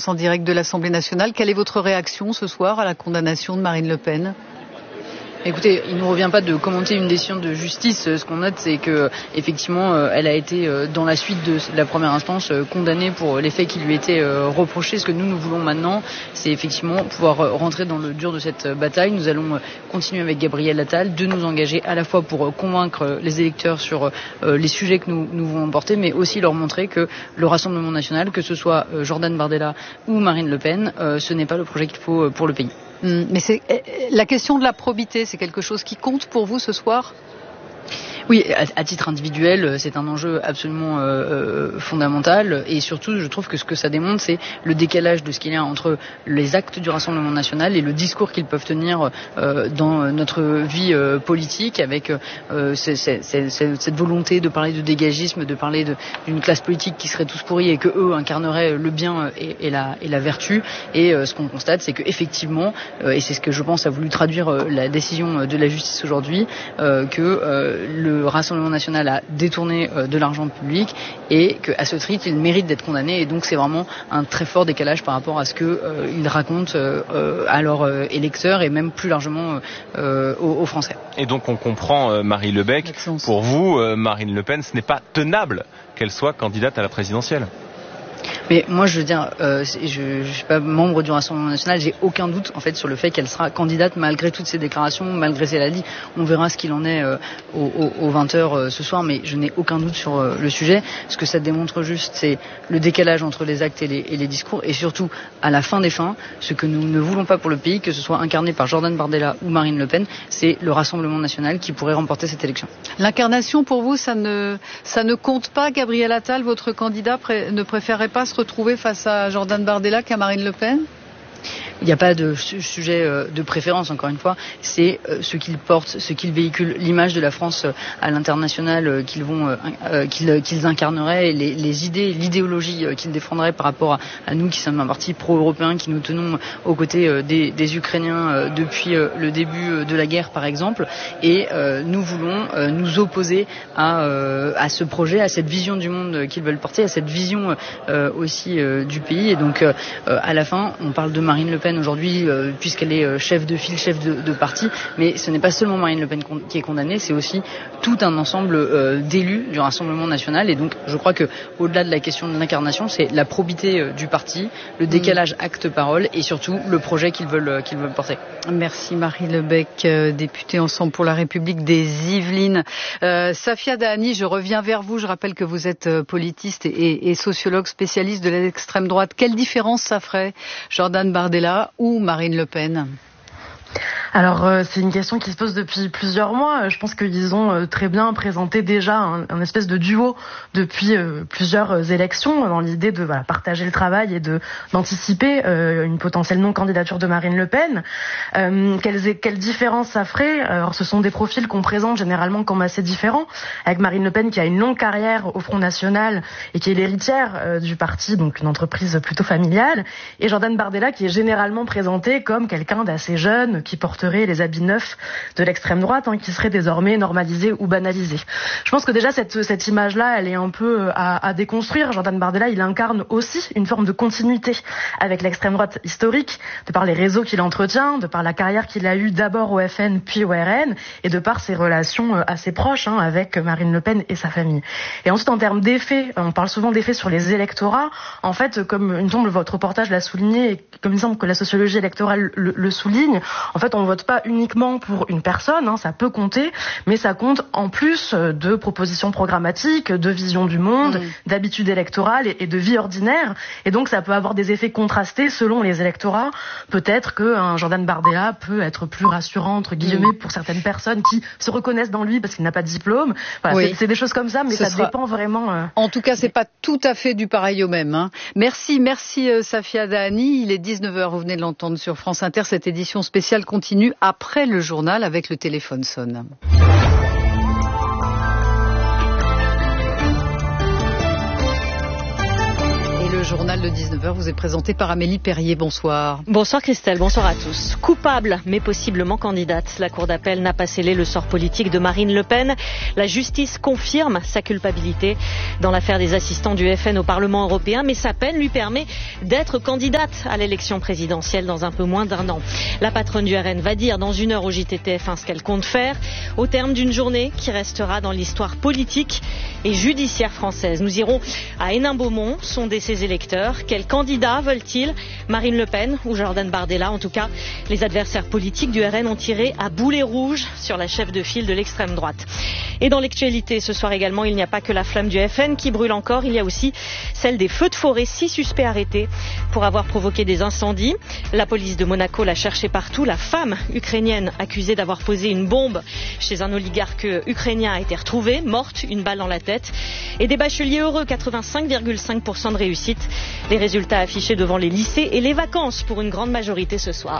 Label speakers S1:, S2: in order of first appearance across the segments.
S1: en direct de l'Assemblée nationale. Quelle est votre réaction ce soir à la condamnation de Marine Le Pen ?
S2: Écoutez, il ne nous revient pas de commenter une décision de justice. Ce qu'on note, c'est que effectivement, elle a été dans la suite de la première instance condamnée pour les faits qui lui étaient reprochés. Ce que nous voulons maintenant, c'est effectivement pouvoir rentrer dans le dur de cette bataille. Nous allons continuer avec Gabriel Attal de nous engager à la fois pour convaincre les électeurs sur les sujets que nous voulons porter, mais aussi leur montrer que le Rassemblement national, que ce soit Jordan Bardella ou Marine Le Pen, ce n'est pas le projet qu'il faut pour le pays.
S1: Mais c'est la question de la probité, c'est quelque chose qui compte pour vous ce soir ?
S2: Oui, à titre individuel, c'est un enjeu absolument fondamental, et surtout, je trouve que ce que ça démontre, c'est le décalage de ce qu'il y a entre les actes du Rassemblement national et le discours qu'ils peuvent tenir dans notre vie politique, avec cette volonté de parler de dégagisme, de parler d'une classe politique qui serait tous pourris et que eux incarneraient le bien et la vertu. Et ce qu'on constate, c'est que effectivement, et c'est ce que je pense a voulu traduire la décision de la justice aujourd'hui, que le Rassemblement national a détourné de l'argent public et qu'à ce titre, il mérite d'être condamné. Et donc, c'est vraiment un très fort décalage par rapport à ce qu'ils racontent à leurs électeurs et même plus largement aux Français.
S3: Et donc, on comprend, Marie Lebec, pour vous, Marine Le Pen, ce n'est pas tenable qu'elle soit candidate à la présidentielle.
S2: Mais moi, je veux dire, je suis pas membre du Rassemblement national, j'ai aucun doute en fait sur le fait qu'elle sera candidate malgré toutes ces déclarations, malgré ce qu'elle a dit. On verra ce qu'il en est aux 20h ce soir, mais je n'ai aucun doute sur le sujet. Ce que ça démontre juste, c'est le décalage entre les actes et les discours, et surtout, à la fin des fins, ce que nous ne voulons pas pour le pays, que ce soit incarné par Jordan Bardella ou Marine Le Pen, c'est le Rassemblement national qui pourrait remporter cette élection.
S1: L'incarnation, pour vous, ça ne compte pas. Gabriel Attal, votre candidat, ne préférerait pas se retrouver face à Jordan Bardella qu'à Marine Le Pen ?
S2: Il n'y a pas de sujet de préférence, encore une fois. C'est ce qu'ils portent, ce qu'ils véhiculent, l'image de la France à l'international qu'ils incarneraient, les idées, l'idéologie qu'ils défendraient par rapport à nous qui sommes un parti pro-européen, qui nous tenons aux côtés des Ukrainiens depuis le début de la guerre, par exemple. Et nous voulons nous opposer à ce projet, à cette vision du monde qu'ils veulent porter, à cette vision aussi du pays. Et donc, à la fin, on parle de Marine Le Pen aujourd'hui, puisqu'elle est chef de file, chef de parti, mais ce n'est pas seulement Marine Le Pen qui est condamnée, c'est aussi tout un ensemble d'élus du Rassemblement national. Et donc, je crois que au-delà de la question de l'incarnation, c'est la probité du parti, le décalage acte-parole et surtout le projet qu'ils veulent porter.
S1: Merci Marie Lebec, députée Ensemble pour la République des Yvelines. Safia Dahani, je reviens vers vous. Je rappelle que vous êtes politiste et sociologue spécialiste de l'extrême droite. Quelle différence ça ferait, Jordan Bardella ou Marine Le Pen ?
S4: Alors c'est une question qui se pose depuis plusieurs mois. Je pense qu'ils ont très bien présenté déjà un espèce de duo depuis plusieurs élections dans l'idée de partager le travail et d'anticiper une potentielle non-candidature de Marine Le Pen. Quelle différence ça ferait ? Alors ce sont des profils qu'on présente généralement comme assez différents, avec Marine Le Pen qui a une longue carrière au Front National et qui est l'héritière du parti, donc une entreprise plutôt familiale, et Jordan Bardella qui est généralement présenté comme quelqu'un d'assez jeune, qui porterait les habits neufs de l'extrême droite, qui serait désormais normalisé ou banalisé. Je pense que déjà cette image-là, elle est un peu à déconstruire. Jordan Bardella, il incarne aussi une forme de continuité avec l'extrême droite historique, de par les réseaux qu'il entretient, de par la carrière qu'il a eue d'abord au FN puis au RN, et de par ses relations assez proches avec Marine Le Pen et sa famille. Et ensuite, en termes d'effets, on parle souvent d'effets sur les électorats. En fait, comme il me semble votre reportage l'a souligné, et comme il me semble que la sociologie électorale le souligne, en fait, on vote pas uniquement pour une personne, ça peut compter, mais ça compte en plus de propositions programmatiques, de vision du monde, d'habitudes électorales et de vie ordinaire. Et donc, ça peut avoir des effets contrastés selon les électorats. Peut-être qu'un Jordan Bardella peut être plus rassurant, entre guillemets, pour certaines personnes qui se reconnaissent dans lui parce qu'il n'a pas de diplôme. Voilà, c'est des choses comme ça, mais ça dépend vraiment.
S1: En tout cas, c'est pas tout à fait du pareil au même. Merci Safia Dahani. Il est 19h, vous venez de l'entendre sur France Inter. Cette édition spéciale continue après le journal avec le téléphone sonne. journal de 19h vous est présenté par Amélie Perrier. Bonsoir.
S5: Bonsoir Christelle, bonsoir à tous. Coupable, mais possiblement candidate. La Cour d'appel n'a pas scellé le sort politique de Marine Le Pen. La justice confirme sa culpabilité dans l'affaire des assistants du FN au Parlement européen, mais sa peine lui permet d'être candidate à l'élection présidentielle dans un peu moins d'1 an. La patronne du RN va dire dans 1 heure au JTTF1 ce qu'elle compte faire, au terme d'une journée qui restera dans l'histoire politique et judiciaire française. Nous irons à Hénin-Beaumont, sonder ses électeurs. Quels candidats veulent-ils? Marine Le Pen ou Jordan Bardella? En tout cas, les adversaires politiques du RN ont tiré à boulet rouge sur la chef de file de l'extrême droite. Et dans l'actualité, ce soir également, il n'y a pas que la flamme du FN qui brûle encore, il y a aussi celle des feux de forêt. 6 suspects arrêtés pour avoir provoqué des incendies. La police de Monaco l'a cherché partout. La femme ukrainienne accusée d'avoir posé une bombe chez un oligarque ukrainien a été retrouvée, morte, une balle dans la tête. Et des bacheliers heureux, 85,5% de réussite. Les résultats affichés devant les lycées et les vacances pour une grande majorité ce soir.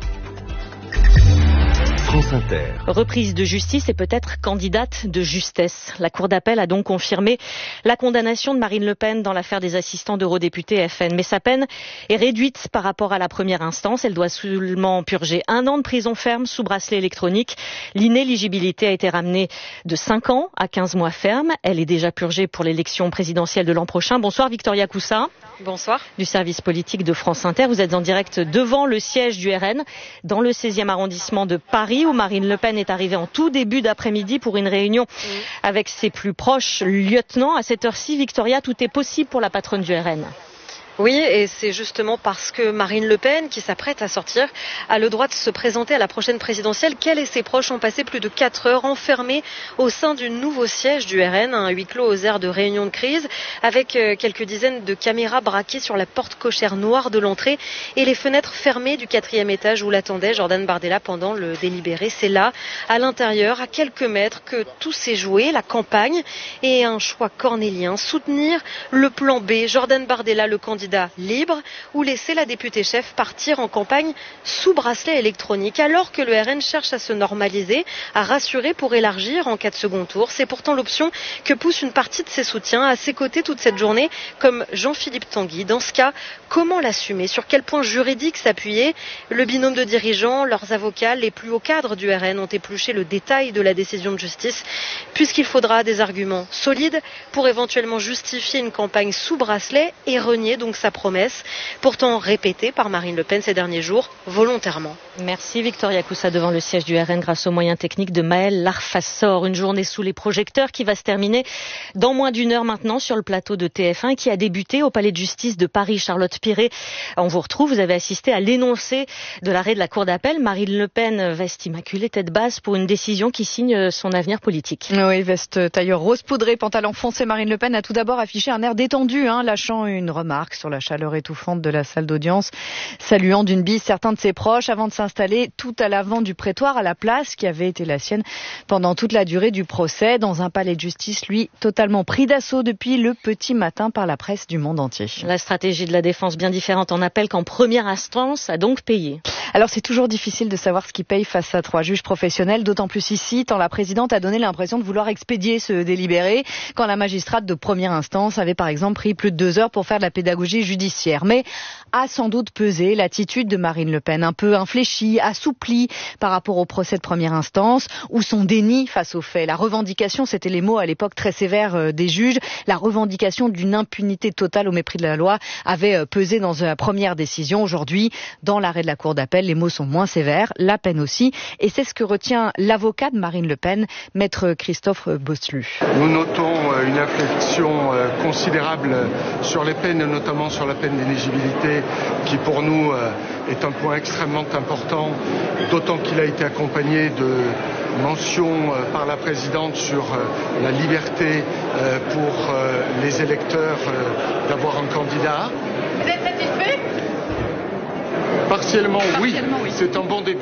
S6: France Inter.
S5: Reprise de justice et peut-être candidate de justesse. La Cour d'appel a donc confirmé la condamnation de Marine Le Pen dans l'affaire des assistants d'eurodéputés FN. Mais sa peine est réduite par rapport à la première instance. Elle doit seulement purger 1 an de prison ferme sous bracelet électronique. L'inéligibilité a été ramenée de 5 ans à 15 mois ferme. Elle est déjà purgée pour l'élection présidentielle de l'an prochain. Bonsoir Victoria Coussa.
S7: Bonsoir.
S5: Du service politique de France Inter. Vous êtes en direct devant le siège du RN dans le 16e arrondissement de Paris, où Marine Le Pen est arrivée en tout début d'après-midi pour une réunion avec ses plus proches lieutenants. À cette heure-ci, Victoria, tout est possible pour la patronne du RN.
S7: Oui, et c'est justement parce que Marine Le Pen, qui s'apprête à sortir, a le droit de se présenter à la prochaine présidentielle, qu'elle et ses proches ont passé plus de 4 heures enfermés au sein du nouveau siège du RN, un huis clos aux airs de réunion de crise, avec quelques dizaines de caméras braquées sur la porte cochère noire de l'entrée et les fenêtres fermées du 4e étage où l'attendait Jordan Bardella pendant le délibéré. C'est là, à l'intérieur, à quelques mètres, que tout s'est joué, la campagne et un choix cornélien, soutenir le plan B, Jordan Bardella, le candidat libre, ou laisser la députée chef partir en campagne sous bracelet électronique, alors que le RN cherche à se normaliser, à rassurer pour élargir en cas de second tour. C'est pourtant l'option que pousse une partie de ses soutiens à ses côtés toute cette journée, comme Jean-Philippe Tanguy. Dans ce cas, comment l'assumer? Sur quel point juridique s'appuyer? Le binôme de dirigeants, leurs avocats, les plus hauts cadres du RN ont épluché le détail de la décision de justice, puisqu'il faudra des arguments solides pour éventuellement justifier une campagne sous bracelet et renier donc sa promesse, pourtant répétée par Marine Le Pen ces derniers jours, volontairement.
S5: Merci Victoria Coussa devant le siège du RN grâce aux moyens techniques de Maël Larfassor. Une journée sous les projecteurs qui va se terminer dans moins d'1 heure maintenant sur le plateau de TF1 qui a débuté au palais de justice de Paris. Charlotte Piré, on vous retrouve, vous avez assisté à l'énoncé de l'arrêt de la Cour d'appel. Marine Le Pen, veste immaculée, tête basse pour une décision qui signe son avenir politique.
S1: Oui, veste tailleur rose poudré, pantalon foncé. Marine Le Pen a tout d'abord affiché un air détendu, lâchant une remarque sur la chaleur étouffante de la salle d'audience, saluant d'une bise certains de ses proches avant de s'installer tout à l'avant du prétoire, à la place qui avait été la sienne pendant toute la durée du procès, dans un palais de justice, lui, totalement pris d'assaut depuis le petit matin par la presse du monde entier.
S5: La stratégie de la défense, bien différente en appel qu'en première instance, a donc payé.
S1: Alors c'est toujours difficile de savoir ce qui paye face à 3 juges professionnels, d'autant plus ici, tant la présidente a donné l'impression de vouloir expédier ce délibéré, quand la magistrate de première instance avait par exemple pris plus de 2 heures pour faire de la pédagogie judiciaire. Mais a sans doute pesé l'attitude de Marine Le Pen, un peu infléchie, assouplie par rapport au procès de première instance, ou son déni face aux faits. La revendication, c'était les mots à l'époque très sévères des juges, la revendication d'une impunité totale au mépris de la loi avait pesé dans la première décision. Aujourd'hui, dans l'arrêt de la Cour d'appel, les mots sont moins sévères, la peine aussi, et c'est ce que retient l'avocat de Marine Le Pen, maître Christophe Bosselu.
S8: Nous notons une inflexion considérable sur les peines, notamment sur la peine d'éligibilité, qui pour nous est un point extrêmement important, d'autant qu'il a été accompagné de mentions par la présidente sur la liberté pour les électeurs d'avoir un candidat.
S9: Vous êtes satisfait ?
S8: Partiellement, oui. C'est un bon début.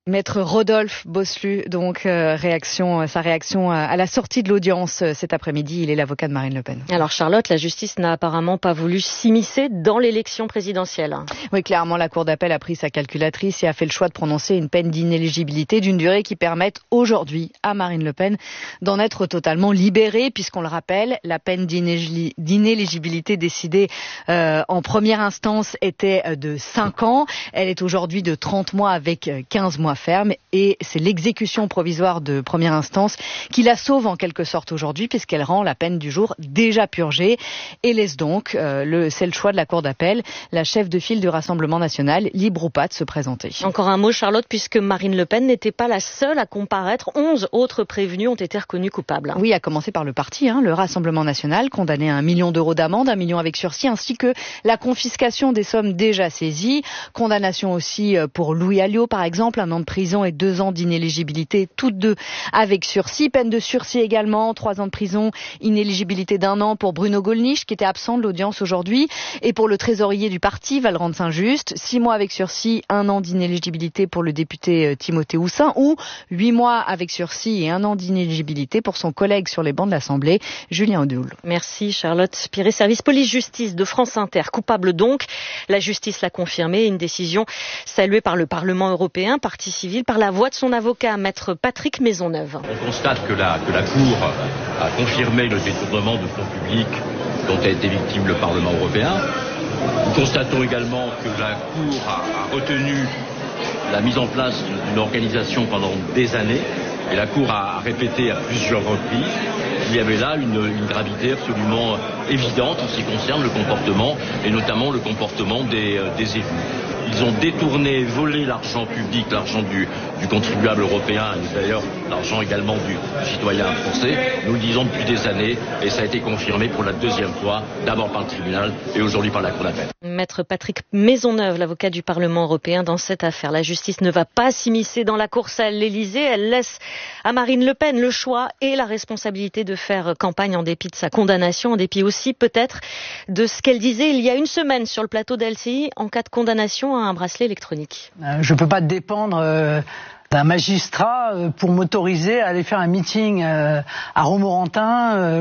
S1: Maître Rodolphe Bosselut, donc sa réaction à la sortie de l'audience cet après-midi. Il est l'avocat de Marine Le Pen.
S5: Alors Charlotte, la justice n'a apparemment pas voulu s'immiscer dans l'élection présidentielle.
S2: Oui, clairement, la Cour d'appel a pris sa calculatrice et a fait le choix de prononcer une peine d'inéligibilité d'une durée qui permette aujourd'hui à Marine Le Pen d'en être totalement libérée, puisqu'on le rappelle, la peine d'inéligibilité décidée en première instance était de 5 ans. Elle est aujourd'hui de 30 mois avec 15 mois ferme, et c'est l'exécution provisoire de première instance qui la sauve en quelque sorte aujourd'hui, puisqu'elle rend la peine du jour déjà purgée et laisse donc, c'est le choix de la Cour d'appel, la chef de file du Rassemblement national, libre ou pas de se présenter.
S5: Encore un mot, Charlotte, puisque Marine Le Pen n'était pas la seule à comparaître. 11 autres prévenus ont été reconnus coupables.
S2: Oui, à commencer par le parti, le Rassemblement national, condamné à 1 million d'euros d'amende, 1 million avec sursis, ainsi que la confiscation des sommes déjà saisies. Condamnation aussi pour Louis Alliot, par exemple, 1 an de prison et 2 ans d'inéligibilité, toutes deux avec sursis. Peine de sursis également, 3 ans de prison, inéligibilité d'1 an pour Bruno Gollnisch, qui était absent de l'audience aujourd'hui, et pour le trésorier du parti, Valrand Saint-Just, 6 mois avec sursis, 1 an d'inéligibilité pour le député Timothée Houssin, ou 8 mois avec sursis et 1 an d'inéligibilité pour son collègue sur les bancs de l'Assemblée, Julien Audoul.
S5: Merci Charlotte Spiré. Service police-justice de France Inter, coupable donc. La justice l'a confirmé, une décision saluée par le Parlement européen, partie civile, par la voix de son avocat, maître Patrick Maisonneuve.
S6: On constate que la Cour a confirmé le détournement de fonds publics dont a été victime le Parlement européen. Nous constatons également que la Cour a retenu la mise en place d'une organisation pendant des années, et la Cour a répété à plusieurs reprises qu'il y avait là une gravité absolument évidente en ce qui concerne le comportement, et notamment le comportement des élus. Ils ont détourné, volé l'argent public, l'argent du contribuable européen, et d'ailleurs l'argent également du citoyen français. Nous le disons depuis des années, et ça a été confirmé pour la 2e fois, d'abord par le tribunal et aujourd'hui par la Cour d'appel.
S5: Maître Patrick Maisonneuve, l'avocat du Parlement européen dans cette affaire. La justice ne va pas s'immiscer dans la course à l'Elysée. Elle laisse à Marine Le Pen le choix et la responsabilité de faire campagne en dépit de sa condamnation, en dépit aussi peut-être de ce qu'elle disait il y a une semaine sur le plateau d'LCI en cas de condamnation à un bracelet électronique.
S9: Je ne peux pas dépendre d'un magistrat pour m'autoriser à aller faire un meeting à Romorantin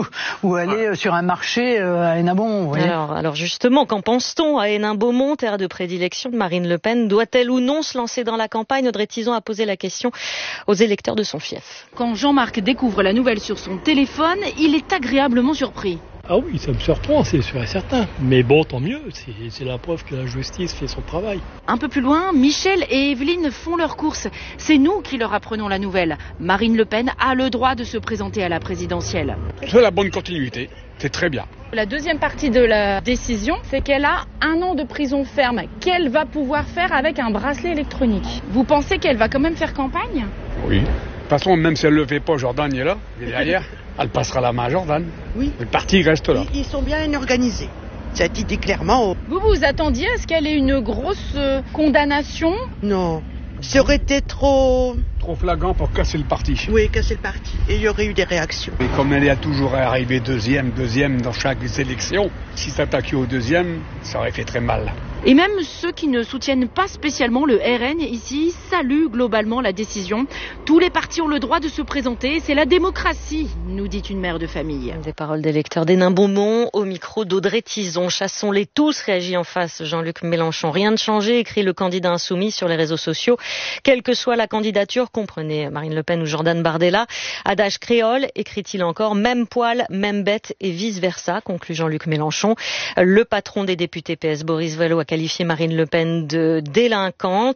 S9: ou aller sur un marché à Hénin-Beaumont.
S5: Alors justement, qu'en pense-t-on à Hénin-Beaumont, terre de prédilection de Marine Le Pen? Doit-elle ou non se lancer dans la campagne? Audrey Tizon a posé la question aux électeurs de son fief.
S10: Quand Jean-Marc découvre la nouvelle sur son téléphone, il est agréablement surpris.
S11: Ah oui, ça me surprend, c'est sûr et certain. Mais bon, tant mieux, c'est la preuve que la justice fait son travail.
S10: Un peu plus loin, Michel et Evelyne font leur course. C'est nous qui leur apprenons la nouvelle. Marine Le Pen a le droit de se présenter à la présidentielle.
S12: C'est la bonne continuité, c'est très bien.
S10: La deuxième partie de la décision, c'est qu'elle a 1 an de prison ferme qu'elle va pouvoir faire avec un bracelet électronique. Vous pensez qu'elle va quand même faire campagne?
S12: Oui. De toute façon, même si elle ne le fait pas, Jordan est là, il est derrière. Elle passera la main à Jordan.
S13: Oui.
S12: Le parti reste là.
S13: Ils sont bien organisés. Ça a été dit clairement.
S10: Vous vous attendiez à ce qu'elle ait une grosse condamnation?
S13: Non. Ça aurait été trop
S12: flagrant pour casser le parti.
S13: Oui, casser le parti. Et il y aurait eu des réactions.
S12: Et comme elle est toujours arrivée deuxième dans chaque élection, si s'attaquait au deuxième, ça aurait fait très mal.
S10: Et même ceux qui ne soutiennent pas spécialement le RN ici saluent globalement la décision. Tous les partis ont le droit de se présenter, c'est la démocratie, nous dit une mère de famille.
S5: Des paroles d'électeurs d'Hénin-Beaumont au micro d'Audrey Tizon. Chassons-les tous, réagit en face Jean-Luc Mélenchon. Rien de changé, écrit le candidat insoumis sur les réseaux sociaux. Quelle que soit la candidature, comprenez Marine Le Pen ou Jordan Bardella. Adage créole, écrit-il encore, même poil, même bête et vice-versa, conclut Jean-Luc Mélenchon. Le patron des députés PS, Boris Vallaud, a qualifié Marine Le Pen de délinquante.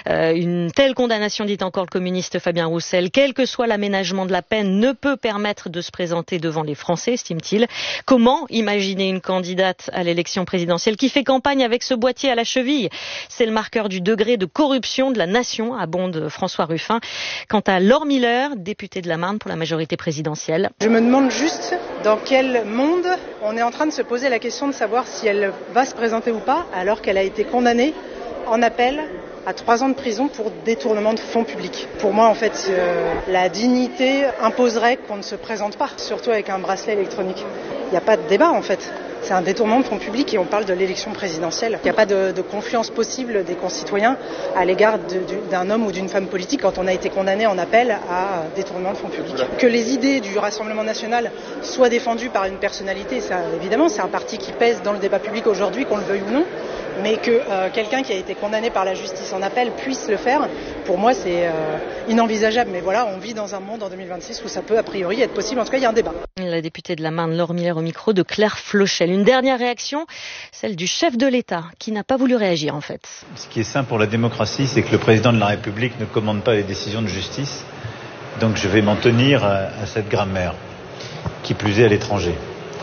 S5: Une telle condamnation, dit encore le communiste Fabien Roussel, quel que soit l'aménagement de la peine, ne peut permettre de se présenter devant les Français, estime-t-il. Comment imaginer une candidate à l'élection présidentielle qui fait campagne avec ce boîtier à la cheville? C'est le marqueur du degré de corruption de la nation, abonde François Ruffin. Quant à Laure Miller, députée de la Marne pour la majorité présidentielle.
S14: Je me demande juste dans quel monde on est en train de se poser la question de savoir si elle va se présenter ou pas, alors qu'elle a été condamnée en appel à 3 ans de prison pour détournement de fonds publics. Pour moi, en fait, la dignité imposerait qu'on ne se présente pas, surtout avec un bracelet électronique. Il n'y a pas de débat, en fait. C'est un détournement de fonds publics et on parle de l'élection présidentielle. Il n'y a pas de confiance possible des concitoyens à l'égard d'un homme ou d'une femme politique quand on a été condamné en appel à détournement de fonds publics. Que les idées du Rassemblement national soient défendues par une personnalité, ça, évidemment, c'est un parti qui pèse dans le débat public aujourd'hui, qu'on le veuille ou non. Mais que quelqu'un qui a été condamné par la justice en appel puisse le faire, pour moi c'est inenvisageable. Mais voilà, on vit dans un monde en 2026 où ça peut a priori être possible. En tout cas, il y a un débat.
S5: La députée de la Marne, Laure Miller, au micro de Claire Flochel. Une dernière réaction, celle du chef de l'État, qui n'a pas voulu réagir en fait.
S15: Ce qui est sain pour la démocratie, c'est que le président de la République ne commande pas les décisions de justice. Donc je vais m'en tenir à cette grammaire, qui plus est à l'étranger.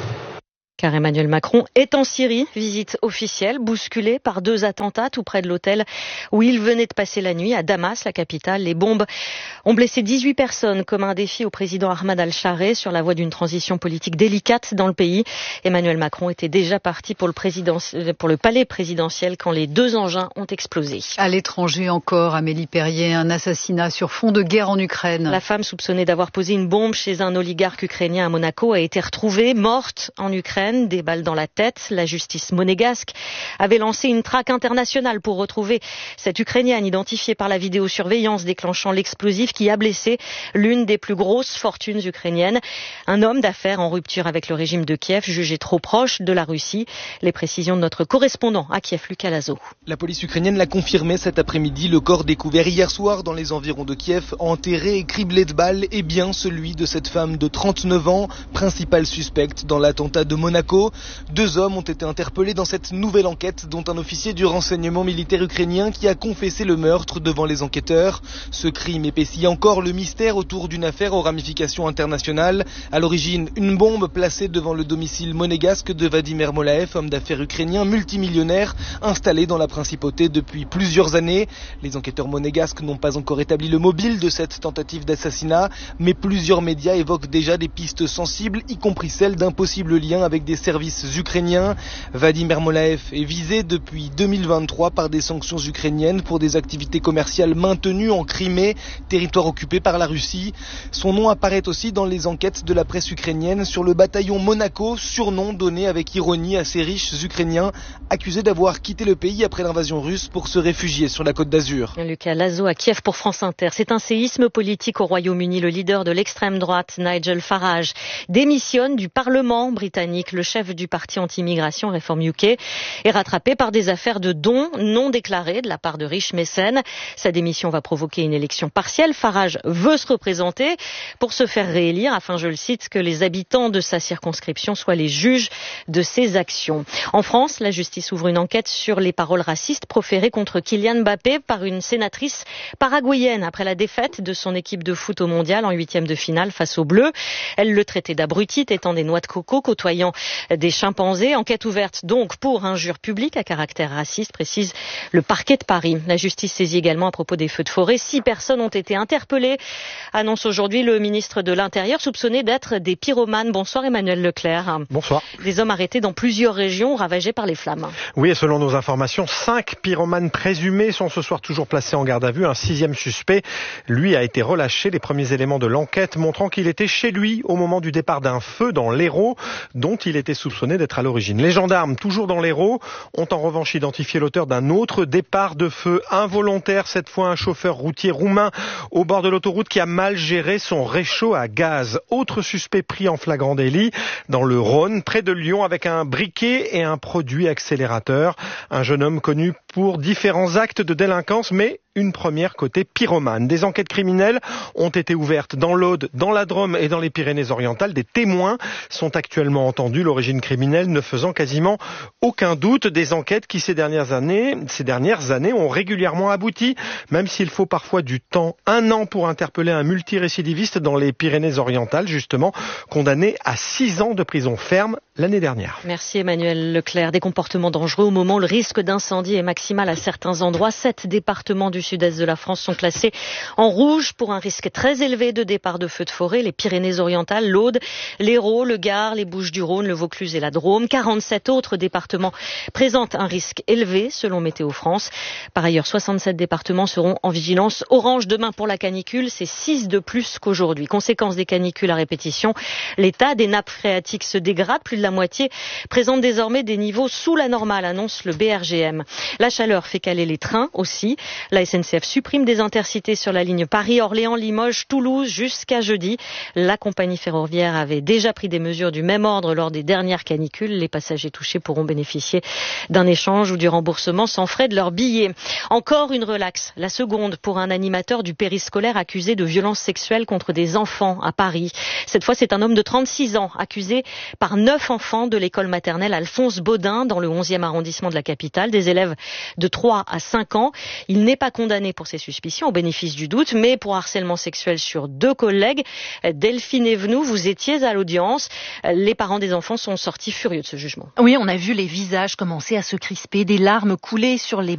S5: Car Emmanuel Macron est en Syrie, visite officielle, bousculée par 2 attentats tout près de l'hôtel où il venait de passer la nuit à Damas, la capitale. Les bombes ont blessé 18 personnes, comme un défi au président Ahmad al-Chareh sur la voie d'une transition politique délicate dans le pays. Emmanuel Macron était déjà parti pour le palais présidentiel quand les 2 engins ont explosé.
S1: À l'étranger encore, Amélie Perrier, un assassinat sur fond de guerre en Ukraine.
S5: La femme soupçonnée d'avoir posé une bombe chez un oligarque ukrainien à Monaco a été retrouvée morte en Ukraine. Des balles dans la tête. La justice monégasque avait lancé une traque internationale pour retrouver cette Ukrainienne identifiée par la vidéosurveillance déclenchant l'explosif qui a blessé l'une des plus grosses fortunes ukrainiennes. Un homme d'affaires en rupture avec le régime de Kiev, jugé trop proche de la Russie. Les précisions de notre correspondant à Kiev, Lucas Lazo.
S16: La police ukrainienne l'a confirmé cet après-midi. Le corps découvert hier soir dans les environs de Kiev, enterré et criblé de balles, est bien celui de cette femme de 39 ans, principale suspecte dans l'attentat de Monaco. 2 hommes ont été interpellés dans cette nouvelle enquête, dont un officier du renseignement militaire ukrainien qui a confessé le meurtre devant les enquêteurs. Ce crime épaissit encore le mystère autour d'une affaire aux ramifications internationales. À l'origine, une bombe placée devant le domicile monégasque de Vadim Ermolaev, homme d'affaires ukrainien multimillionnaire, installé dans la principauté depuis plusieurs années. Les enquêteurs monégasques n'ont pas encore établi le mobile de cette tentative d'assassinat, mais plusieurs médias évoquent déjà des pistes sensibles, y compris celle d'un possible lien avec des services ukrainiens. Vadim Ermolaev est visé depuis 2023 par des sanctions ukrainiennes pour des activités commerciales maintenues en Crimée, territoire occupé par la Russie. Son nom apparaît aussi dans les enquêtes de la presse ukrainienne sur le bataillon Monaco, surnom donné avec ironie à ces riches Ukrainiens accusés d'avoir quitté le pays après l'invasion russe pour se réfugier sur la Côte d'Azur.
S5: Lucas Lazo à Kiev pour France Inter. C'est un séisme politique au Royaume-Uni. Le leader de l'extrême droite, Nigel Farage, démissionne du Parlement britannique. Le chef du parti anti-immigration Reform UK est rattrapé par des affaires de dons non déclarés de la part de riches mécènes. Sa démission va provoquer une élection partielle. Farage veut se représenter pour se faire réélire afin, je le cite, que les habitants de sa circonscription soient les juges de ses actions. En France, la justice ouvre une enquête sur les paroles racistes proférées contre Kylian Mbappé par une sénatrice paraguayenne après la défaite de son équipe de foot au mondial en 8e de finale face aux Bleus. Elle le traitait d'abruti, étant des noix de coco, côtoyant des chimpanzés. Enquête ouverte donc pour injure publique à caractère raciste, précise le parquet de Paris. La justice saisit également à propos des feux de forêt. 6 personnes ont été interpellées, annonce aujourd'hui le ministre de l'Intérieur, soupçonné d'être des pyromanes. Bonsoir Emmanuel Leclerc.
S17: Bonsoir.
S5: Des hommes arrêtés dans plusieurs régions ravagées par les flammes.
S17: Oui, et selon nos informations, 5 pyromanes présumés sont ce soir toujours placés en garde à vue. Un 6e suspect, lui, a été relâché. Les premiers éléments de l'enquête montrant qu'il était chez lui au moment du départ d'un feu dans l'Hérault, dont il était soupçonné d'être à l'origine. Les gendarmes, toujours dans l'Hérault, ont en revanche identifié l'auteur d'un autre départ de feu involontaire, cette fois un chauffeur routier roumain au bord de l'autoroute qui a mal géré son réchaud à gaz. Autre suspect pris en flagrant délit dans le Rhône, près de Lyon, avec un briquet et un produit accélérateur. Un jeune homme connu pour différents actes de délinquance, mais une première côté pyromane. Des enquêtes criminelles ont été ouvertes dans l'Aude, dans la Drôme et dans les Pyrénées-Orientales. Des témoins sont actuellement entendus, l'origine criminelle ne faisant quasiment aucun doute. Des enquêtes qui ces dernières années ont régulièrement abouti, même s'il faut parfois du temps. 1 an pour interpeller un multirécidiviste dans les Pyrénées-Orientales, justement, condamné à 6 ans de prison ferme l'année dernière.
S5: Merci Emmanuel Leclerc. Des comportements dangereux au moment où le risque d'incendie est maximal à certains endroits. 7 départements du sud-est de la France sont classés en rouge pour un risque très élevé de départ de feux de forêt. Les Pyrénées-Orientales, l'Aude, l'Hérault, le Gard, les Bouches-du-Rhône, le Vaucluse et la Drôme. 47 autres départements présentent un risque élevé selon Météo France. Par ailleurs, 67 départements seront en vigilance orange demain pour la canicule. C'est 6 de plus qu'aujourd'hui. Conséquence des canicules à répétition, l'état des nappes phréatiques se dégrade. Plus de la la moitié présentent désormais des niveaux sous la normale, annonce le BRGM. La chaleur fait caler les trains aussi. La SNCF supprime des intercités sur la ligne Paris-Orléans-Limoges-Toulouse jusqu'à jeudi. La compagnie ferroviaire avait déjà pris des mesures du même ordre lors des dernières canicules. Les passagers touchés pourront bénéficier d'un échange ou du remboursement sans frais de leur billet. Encore une relaxe, la seconde pour un animateur du périscolaire accusé de violences sexuelles contre des enfants à Paris. Cette fois, c'est un homme de 36 ans accusé par 9 enfants de l'école maternelle Alphonse Baudin dans le 11e arrondissement de la capitale, des élèves de 3 à 5 ans. Il n'est pas condamné pour ses suspicions au bénéfice du doute, mais pour harcèlement sexuel sur 2 collègues. Delphine Evenou, vous étiez à l'audience. Les parents des enfants sont sortis furieux de ce jugement.
S18: Oui, on a vu les visages commencer à se crisper, des larmes couler sur les